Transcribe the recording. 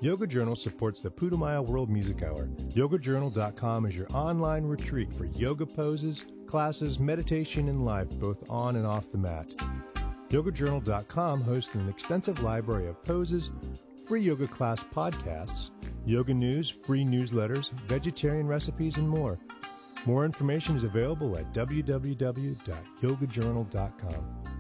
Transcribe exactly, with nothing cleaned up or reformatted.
Yoga Journal supports the Putumayo World Music Hour. yoga journal dot com is your online retreat for yoga poses, classes, meditation, and life, both on and off the mat. yoga journal dot com hosts an extensive library of poses, free yoga class podcasts, yoga news, free newsletters, vegetarian recipes, and more. More information is available at w w w dot yoga journal dot com.